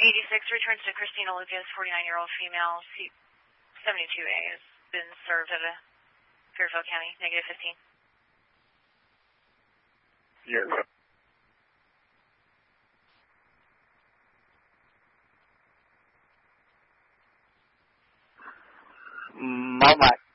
86 returns to Christina Lucas, 49-year-old female, seat 72A has been served at a Fairfield County, negative 15. Yes. Mike.